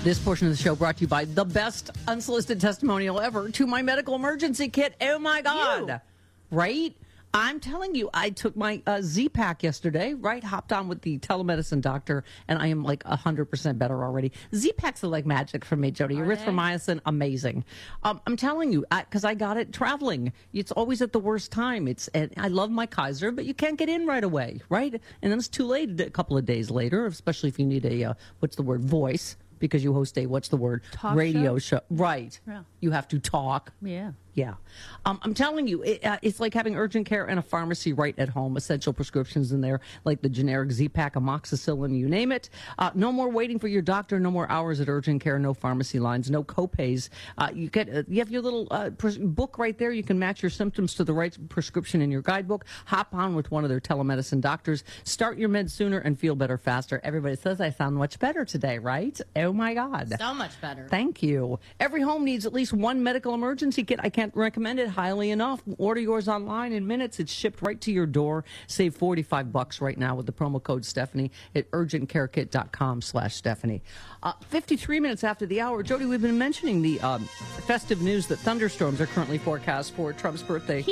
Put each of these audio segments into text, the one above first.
This portion of the show brought to you by the best unsolicited testimonial ever to my medical emergency kit. Oh, my God. You. Right? I'm telling you, I took my Z-Pack yesterday, right? Hopped on with the telemedicine doctor, and I am like 100% better already. Z-Packs are like magic for me, Jody. Erythromycin, amazing. I'm telling you, because I got it traveling. It's always at the worst time. And I love my Kaiser, but you can't get in right away, right? And then it's too late a couple of days later, especially if you need a, voice, because you host a, Talk radio show. Right. Yeah. You have to talk. Yeah. Yeah. I'm telling you, it's like having urgent care and a pharmacy right at home. Essential prescriptions in there, like the generic Z-Pack, amoxicillin, you name it. No more waiting for your doctor. No more hours at urgent care. No pharmacy lines. No copays. You have your little book right there. You can match your symptoms to the right prescription in your guidebook. Hop on with one of their telemedicine doctors. Start your meds sooner and feel better faster. Everybody says I sound much better today, right? Oh, my God. So much better. Thank you. Every home needs at least one medical emergency kit. I can't recommend it highly enough. Order yours online in minutes. It's shipped right to your door. Save $45 right now with the promo code Stephanie at urgentcarekit.com/Stephanie. 53 minutes after the hour. Jody, we've been mentioning the festive news that thunderstorms are currently forecast for Trump's birthday.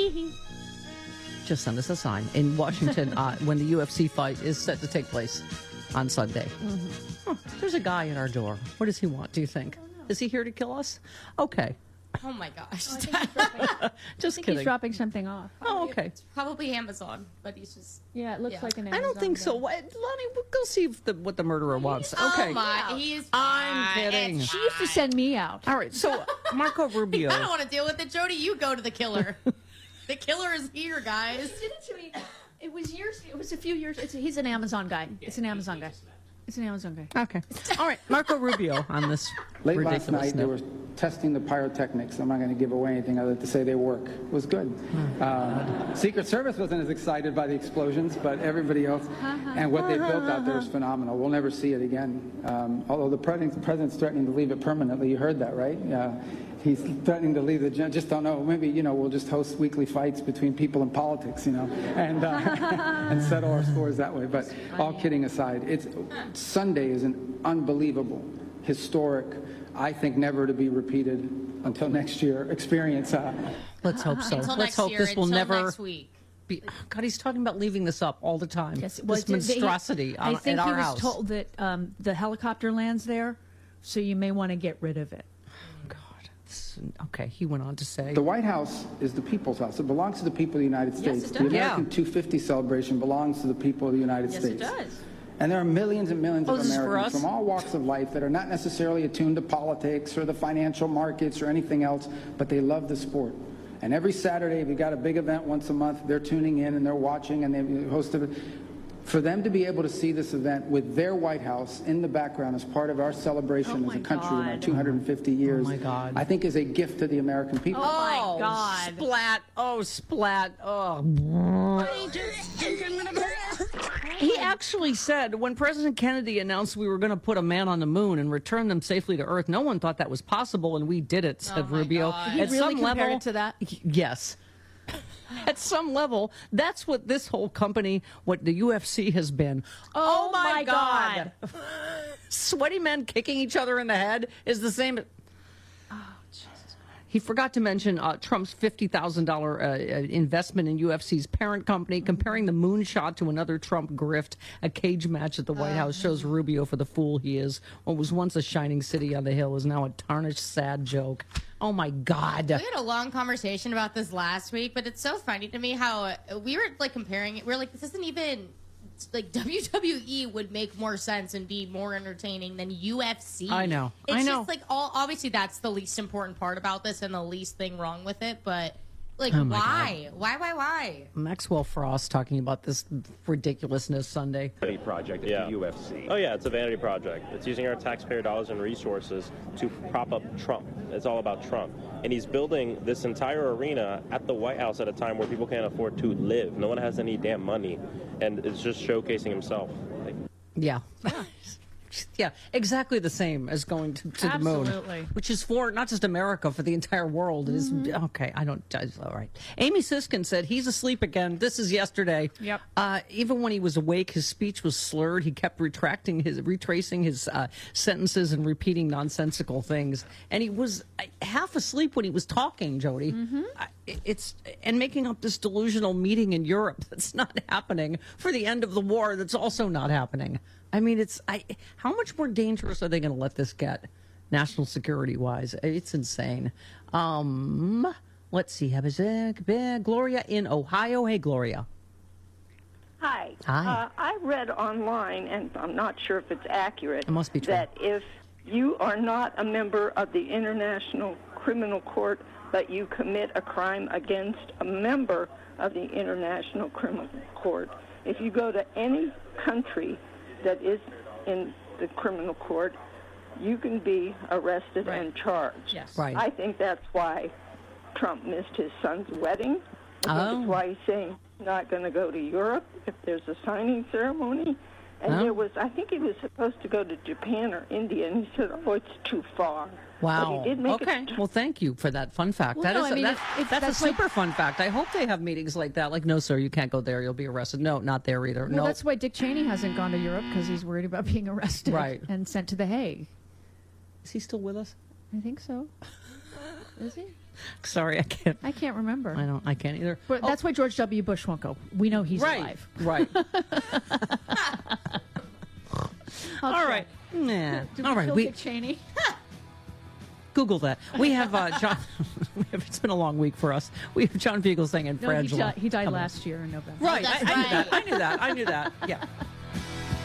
Just send us a sign in Washington when the UFC fight is set to take place on Sunday. Oh, there's a guy at our door. What does he want, do you think? Is he here to kill us? Okay. Oh my gosh. Just I think kidding. he's dropping something off. Oh, okay. It's probably Amazon, but he's just. Yeah, it looks like an I Amazon don't think so. bag. Lonnie, we'll go see what the murderer wants. Okay. Oh my. He's. I'm fine. kidding. It's She used to send me out. All right, so Marco Rubio. I don't want to deal with it, Jody. You go to the killer. The killer is here, guys. He did it to me. It was years. It was a few years. He's an Amazon guy. It's an Amazon guy. It's an Amazon guy. Okay. All right, Marco Rubio on this Late ridiculous last night, they note. were testing the pyrotechnics. I'm not going to give away anything other than to say they work. It was good. Secret Service wasn't as excited by the explosions, but everybody else. And what they built out there is phenomenal. We'll never see it again. Although the president's threatening to leave it permanently. You heard that, right? He's threatening to leave the. Just don't know. Maybe we'll just host weekly fights between people in politics, and and settle our scores that way. But all kidding aside, Sunday is an unbelievable, historic, I think never to be repeated until next year experience. Let's hope so. Until Let's next hope year, this will until never next week. be. God, he's talking about leaving this up all the time. Yes, it this was. monstrosity I think at he our was house. told that the helicopter lands there, so you may want to get rid of it. Okay, he went on to say. The White House is the people's house. It belongs to the people of the United States. it The does. American 250 celebration belongs to the people of the United Yes, States. it does. And there are millions and millions of this is for Americans us? from all walks of life that are not necessarily attuned to politics or the financial markets or anything else, but they love the sport. And every Saturday, if you got a big event once a month, they're tuning in and they're watching and they hosted it. For them to be able to see this event with their White House in the background as part of our celebration as a country in our 250 years, my God. I think is a gift to the American people. Oh, my God. Splat. Oh, splat. Oh. He actually said when President Kennedy announced we were going to put a man on the moon and return them safely to Earth, no one thought that was possible, and we did it, said my Rubio. God. He At really some compared level, it to that? Yes. At some level, that's what this whole company, what the UFC has been. Oh, my God. Sweaty men kicking each other in the head is the same. He forgot to mention Trump's $50,000 investment in UFC's parent company, comparing the moonshot to another Trump grift. A cage match at the White House shows Rubio for the fool he is. What was once a shining city on the hill is now a tarnished, sad joke. Oh, my God. We had a long conversation about this last week, but it's so funny to me how we were comparing it. We're like, this isn't even WWE would make more sense and be more entertaining than UFC. I know. It's I know. just Oh obviously that's the least important part about this and the least thing wrong with it, but Oh my why? Why? Maxwell Frost talking about this ridiculousness Sunday. Vanity project at the UFC. Oh yeah, it's a vanity project. It's using our taxpayer dollars and resources to prop up Trump. It's all about Trump. And he's building this entire arena at the White House at a time where people can't afford to live. No one has any damn money. And it's just showcasing himself. Yeah. Yeah, exactly the same as going to the moon. Absolutely. Which is for not just America, for the entire world. It is okay. I don't. All right. Amy Siskin said he's asleep again. This is yesterday. Yep. Even when he was awake, his speech was slurred. He kept retracting retracing his sentences and repeating nonsensical things. And he was half asleep when he was talking, Jody. And making up this delusional meeting in Europe that's not happening for the end of the war. That's also not happening. I mean, how much more dangerous are they going to let this get, national security wise? It's insane. Let's see. Gloria in Ohio. Hey, Gloria. Hi. Hi. I read online, and I'm not sure if it's accurate, It must be true. that if you are not a member of the International Criminal Court, but you commit a crime against a member of the International Criminal Court, if you go to any country that is in the criminal court, you can be arrested and charged. Yes. Right. I think that's why Trump missed his son's wedding. I think that's why he's saying he's not going to go to Europe if there's a signing ceremony. And I think he was supposed to go to Japan or India, and he said, "Oh, it's too far." Wow. But he did make okay. it. Well, thank you for that fun fact. Well, no, I mean, if that's a that's like- super fun fact. I hope they have meetings like that. Like, no, sir, you can't go there. You'll be arrested. No, not there either. Well, no. that's why Dick Cheney hasn't gone to Europe, because he's worried about being arrested Right. and sent to The Hague. Is he still with us? I think so. Is he? Sorry, I can't. I can't remember. I can't either. But that's why George W. Bush won't go. We know he's right. alive. Right. All Okay. right. Nah. Did All we right. kill We Dick Cheney? Google that. We have John. It's been a long week for us. We have John Fugelsang and No, Frangela. he died coming up. last year in November. Right. Oh, I that's knew that. right. I knew that. Yeah.